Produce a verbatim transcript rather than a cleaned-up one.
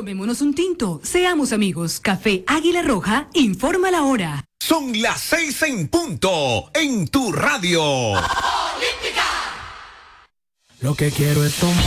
Tomémonos un tinto, seamos amigos. Café Águila Roja, informa la hora. Son las seis en punto, en tu radio. Lo que quiero es tomar.